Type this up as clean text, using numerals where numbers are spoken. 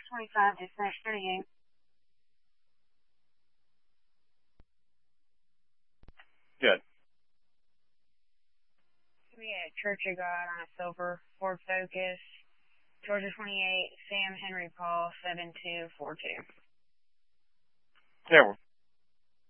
25 to 38. Good. We had Church of God on a silver, Ford Focus, Georgia 28, Sam Henry Paul, 7242. Yeah,